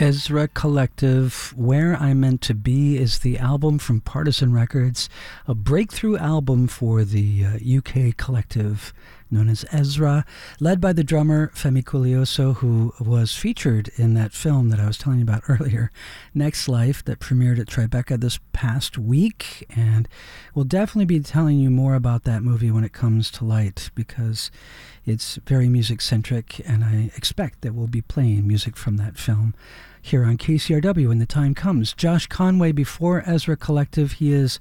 Ezra Collective, Where I'm Meant to Be is the album from Partisan Records, a breakthrough album for the UK collective known as Ezra, led by the drummer Femi Kulioso, who was featured in that film that I was telling you about earlier, Next Life, that premiered at Tribeca this past week. And we'll definitely be telling you more about that movie when it comes to light, because it's very music-centric, and I expect that we'll be playing music from that film here on KCRW when the time comes. Josh Conway, before Ezra Collective, he is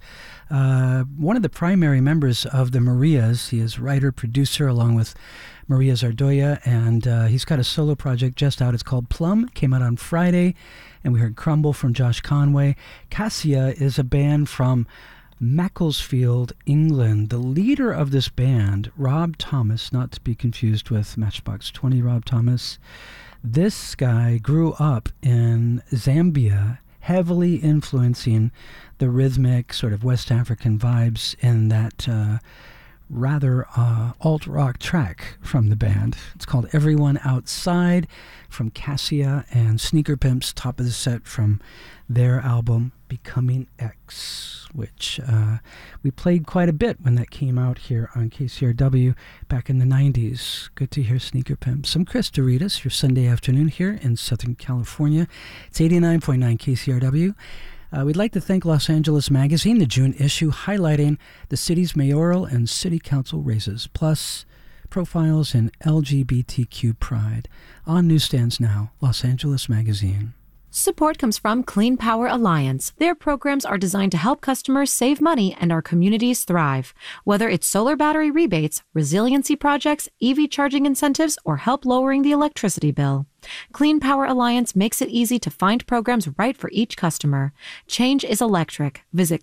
one of the primary members of the Marias. He is writer-producer along with Maria Zardoya, and he's got a solo project just out. It's called Plum. Came out on Friday, and we heard Crumble from Josh Conway. Cassia is a band from Macclesfield, England. The leader of this band, Rob Thomas, not to be confused with Matchbox 20 Rob Thomas, this guy grew up in Zambia, heavily influencing the rhythmic sort of West African vibes in that rather alt-rock track from the band. It's called Everyone Outside from Cassia, and Sneaker Pimps, top of the set from their album Becoming X, which we played quite a bit when that came out here on KCRW back in the 90s. Good to hear Sneaker Pimps. I'm Chris Doritas, your Sunday afternoon here in Southern California. It's 89.9 KCRW. We'd like to thank Los Angeles Magazine, the June issue, highlighting the city's mayoral and city council races, plus profiles in LGBTQ pride. On newsstands now, Los Angeles Magazine. Support comes from Clean Power Alliance. Their programs are designed to help customers save money and our communities thrive. Whether it's solar battery rebates, resiliency projects, EV charging incentives, or help lowering the electricity bill, Clean Power Alliance makes it easy to find programs right for each customer. Change is electric. Visit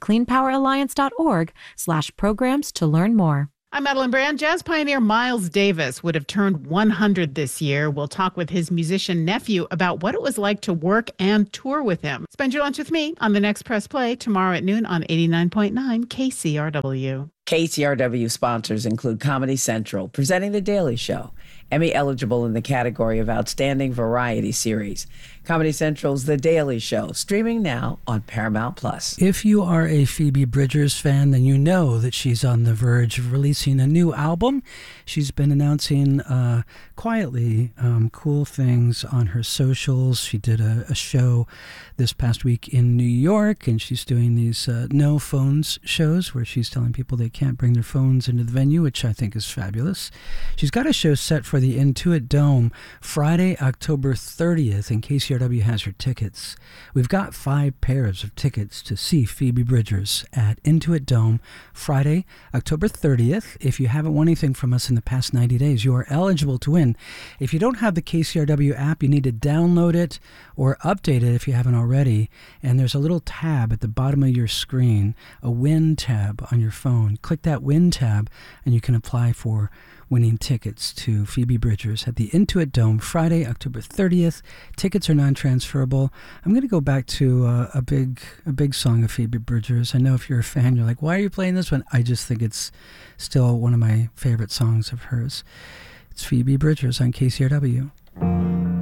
cleanpoweralliance.org/programs to learn more. I'm Madeline Brand. Jazz pioneer Miles Davis would have turned 100 this year. We'll talk with his musician nephew about what it was like to work and tour with him. Spend your lunch with me on the next Press Play tomorrow at noon on 89.9 KCRW. KCRW sponsors include Comedy Central, presenting The Daily Show, Emmy eligible in the category of Outstanding Variety Series. Comedy Central's The Daily Show, streaming now on Paramount+. If you are a Phoebe Bridgers fan, then you know that she's on the verge of releasing a new album. She's been announcing quietly cool things on her socials. She did a show this past week in New York, and she's doing these no phones shows where she's telling people they can't bring their phones into the venue, which I think is fabulous. She's got a show set for the Intuit Dome Friday, October 30th, in KCRW has her tickets. We've got 5 pairs of tickets to see Phoebe Bridgers at Intuit Dome Friday, October 30th. If you haven't won anything from us in the past 90 days, you are eligible to win. If you don't have the KCRW app, you need to download it or update it if you haven't already. And there's a little tab at the bottom of your screen, a win tab on your phone. Click that win tab and you can apply for winning tickets to Phoebe Bridgers at the Intuit Dome Friday, October 30th. Tickets are non-transferable. I'm going to go back to a big song of Phoebe Bridgers. I know if you're a fan, you're like, why are you playing this one? I just think it's still one of my favorite songs of hers. It's Phoebe Bridgers on KCRW.